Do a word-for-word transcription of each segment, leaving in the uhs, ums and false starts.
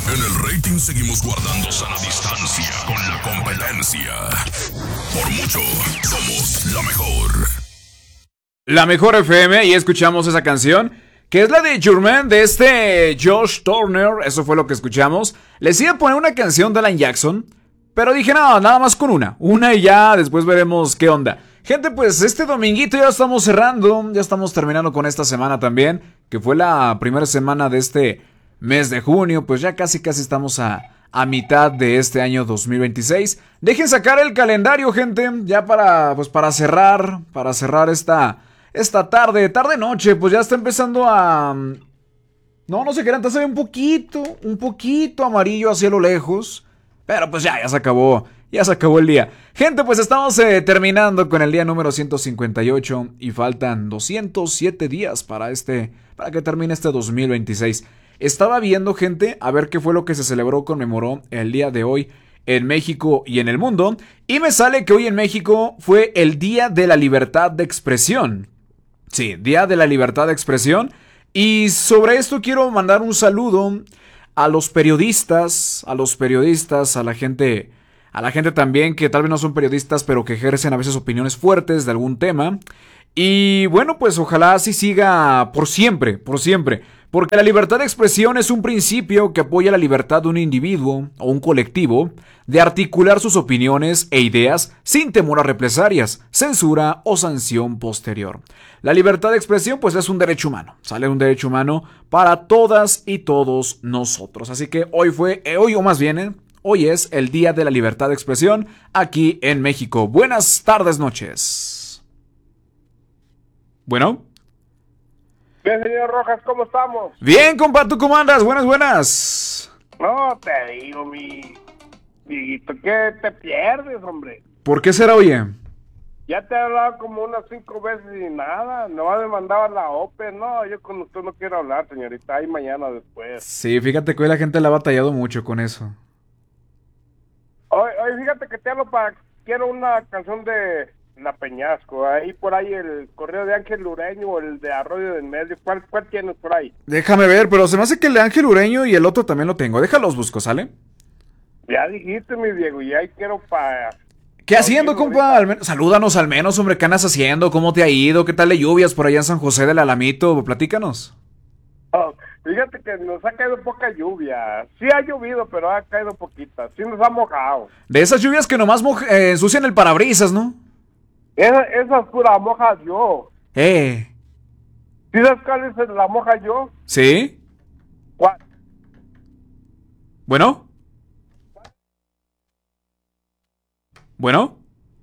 En el rating seguimos guardando sana distancia con la competencia. Por mucho, somos la mejor. La mejor F M, y escuchamos esa canción, que es la de Journeyman, de este Josh Turner. Eso fue lo que escuchamos. Les iba a poner una canción de Alan Jackson, pero dije, no, nada más con una. Una y ya, después veremos qué onda. Gente, pues este dominguito ya estamos cerrando, ya estamos terminando con esta semana también, que fue la primera semana de este mes de junio. Pues ya casi casi estamos a, a mitad de este año dos mil veintiséis. Dejen sacar el calendario, gente, ya para, pues para cerrar, para cerrar esta, esta tarde, tarde noche, pues ya está empezando a... No, no se crean, se ve un poquito, un poquito amarillo hacia lo lejos, pero pues ya, ya se acabó. Ya se acabó el día. Gente, pues estamos eh, terminando con el día número ciento cincuenta y ocho y faltan doscientos siete días para este, para que termine este dos mil veintiséis. Estaba viendo, gente, a ver qué fue lo que se celebró, conmemoró el día de hoy en México y en el mundo, y me sale que hoy en México fue el Día de la Libertad de Expresión. Sí, Día de la Libertad de Expresión. Y sobre esto quiero mandar un saludo a los periodistas, a los periodistas, a la gente... A la gente también que tal vez no son periodistas, pero que ejercen a veces opiniones fuertes de algún tema. Y bueno, pues ojalá así siga por siempre, por siempre. Porque la libertad de expresión es un principio que apoya la libertad de un individuo o un colectivo de articular sus opiniones e ideas sin temor a represalias, censura o sanción posterior. La libertad de expresión pues es un derecho humano, sale un derecho humano para todas y todos nosotros. Así que hoy fue, eh, hoy o más bien... Eh, Hoy es el Día de la Libertad de Expresión aquí en México. Buenas tardes, noches. Bueno. Bien, señor Rojas, ¿cómo estamos? Bien, compa, ¿tú cómo andas? Buenas, buenas. No, te digo, mi... Dieguito, ¿qué te pierdes, hombre? ¿Por qué será, oye? Ya te he hablado como unas cinco veces y nada. No me mandaba la O P E. No, yo con usted no quiero hablar, señorita. Ahí mañana después. Sí, fíjate que hoy la gente la ha batallado mucho con eso. Oye, oye, fíjate que te hablo para... Quiero una canción de La Peñasco. Ahí por ahí el correo de Ángel Ureño o el de Arroyo del Medio. ¿Cuál, cuál tienes por ahí? Déjame ver, pero se me hace que el de Ángel Ureño y el otro también lo tengo. Déjalos busco, ¿sale? Ya dijiste, mi Diego, y ahí quiero para... ¿Qué haciendo, compa? Al menos, salúdanos al menos, hombre. ¿Qué andas haciendo? ¿Cómo te ha ido? ¿Qué tal de lluvias por allá en San José del Alamito? Platícanos. Oh, fíjate que nos ha caído poca lluvia. Sí ha llovido, pero ha caído poquita. Sí nos ha mojado. De esas lluvias que nomás moj eh, ensucian el parabrisas, ¿no? Esa, esa es pura moja yo. Eh. ¿Sí sabes cuál es la moja yo? ¿Sí? ¿Cuál? ¿Bueno? ¿Bueno?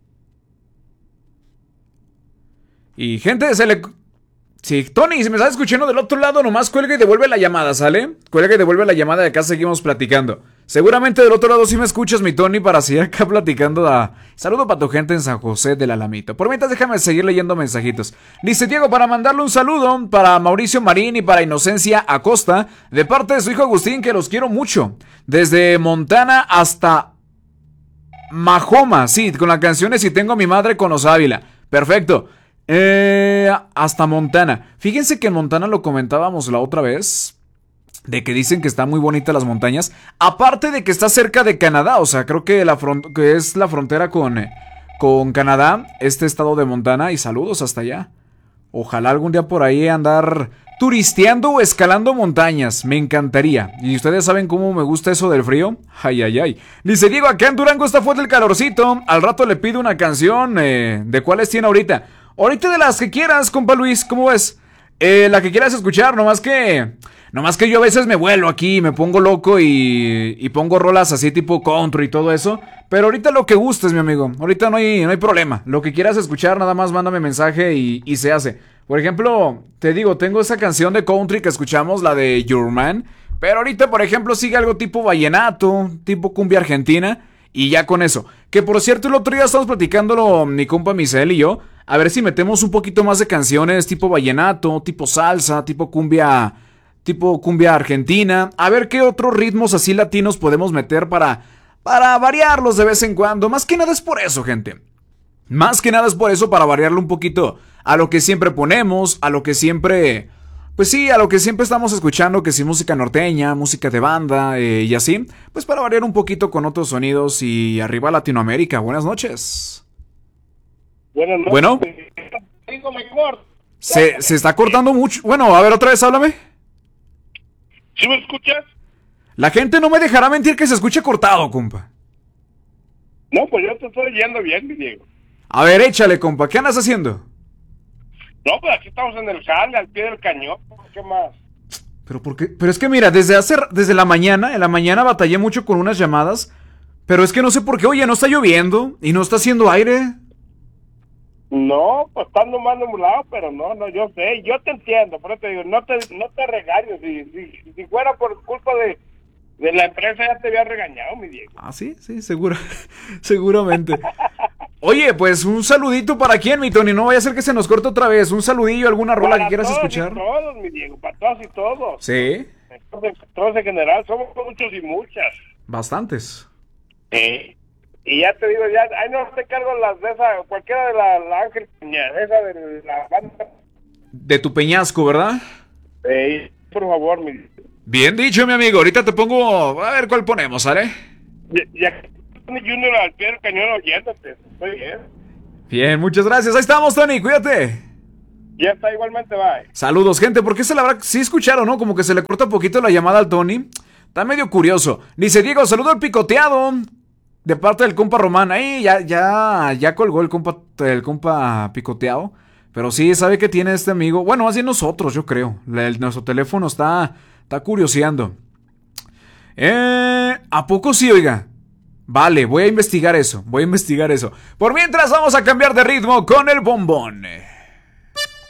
Y gente, se le... Sí, Tony, si me estás escuchando del otro lado, nomás cuelga y devuelve la llamada, ¿sale? Cuelga y devuelve la llamada y acá seguimos platicando. Seguramente del otro lado sí me escuchas, mi Tony, para seguir acá platicando. A... Saludo para tu gente en San José del Alamito. Por mientras déjame seguir leyendo mensajitos. Dice Diego, para mandarle un saludo para Mauricio Marín y para Inocencia Acosta, de parte de su hijo Agustín, que los quiero mucho. Desde Montana hasta Mahoma, sí, con las canciones Y tengo a mi madre con los Ávila. Perfecto. Eh, hasta Montana. Fíjense que en Montana lo comentábamos la otra vez, de que dicen que están muy bonitas las montañas. Aparte de que está cerca de Canadá. O sea, creo que, la que es la frontera con, eh, con Canadá, este estado de Montana. Y saludos hasta allá. Ojalá algún día por ahí andar turisteando o escalando montañas. Me encantaría. Y ustedes saben cómo me gusta eso del frío. Ay, ay, ay. Dice Diego, acá en Durango está fuerte el calorcito. Al rato le pido una canción. Eh, ¿De cuáles tiene ahorita? Ahorita de las que quieras, compa Luis, ¿cómo ves? Eh, la que quieras escuchar, nomás que... Nomás que yo a veces me vuelo aquí, me pongo loco y... Y pongo rolas así tipo country y todo eso. Pero ahorita lo que gustes, mi amigo. Ahorita no hay, no hay problema. Lo que quieras escuchar, nada más mándame mensaje y, y se hace. Por ejemplo, te digo, tengo esa canción de country que escuchamos, la de Your Man. Pero ahorita, por ejemplo, sigue algo tipo vallenato, tipo cumbia argentina. Y ya con eso. Que por cierto, el otro día estamos platicándolo mi compa Misael y yo. A ver si metemos un poquito más de canciones tipo vallenato, tipo salsa, tipo cumbia, tipo cumbia argentina. A ver qué otros ritmos así latinos podemos meter para, para variarlos de vez en cuando. Más que nada es por eso, gente. Más que nada es por eso, para variarlo un poquito a lo que siempre ponemos, a lo que siempre... pues sí, a lo que siempre estamos escuchando, que sí, música norteña, música de banda eh, y así, pues para variar un poquito con otros sonidos y arriba Latinoamérica. Buenas noches. Buenas noches. Bueno. Digo, me corto. Se, se está cortando mucho. Bueno, a ver, otra vez, háblame. ¿Sí me escuchas? La gente no me dejará mentir que se escuche cortado, compa. No, pues yo te estoy yendo bien, mi Diego. A ver, échale, compa. ¿Qué andas haciendo? No, pues aquí estamos en el jale, al pie del cañón. ¿Qué más? Pero por qué? Pero es que mira, desde hace, desde la mañana, en la mañana batallé mucho con unas llamadas, pero es que no sé por qué, oye, no está lloviendo y no está haciendo aire. No, pues estando más nublado, pero no, no, yo sé, yo te entiendo, por eso te digo, no te, no te regañes, si, si, si fuera por culpa de, de la empresa ya te había regañado, mi Diego. Ah, sí, sí, seguro, seguramente. Oye, pues un saludito para quién, mi Tony, no vaya a ser que se nos corte otra vez, un saludillo, alguna rola Para que quieras todos escuchar. Para todos, mi Diego, para todos y todos. Sí. Todos, todos en general, somos muchos y muchas. Bastantes. Sí. Y ya te digo, ya, ahí no te cargo las de esa, cualquiera de la, la Ángel Peña, esa de la banda. De tu peñasco, ¿verdad? Sí, por favor, mi. Bien dicho, mi amigo, ahorita te pongo, a ver cuál ponemos, ¿sale? Ya, ya Junior al pie del cañón oyéndote, estoy bien. Bien, muchas gracias, ahí estamos, Tony, cuídate. Ya está, igualmente, bye. Saludos, gente, ¿por qué se la habrá... Sí escucharon, ¿no? Como que se le corta un poquito la llamada al Tony. Está medio curioso. Dice Diego, saludo al picoteado. De parte del compa Román. Ahí ya, ya, ya colgó el compa, el compa picoteado. Pero sí, sabe que tiene este amigo. Bueno, más bien nosotros, yo creo. El, nuestro teléfono está, está curioseando. Eh, ¿a poco sí, oiga? Vale, voy a investigar eso. Voy a investigar eso. Por mientras, vamos a cambiar de ritmo con el bombón.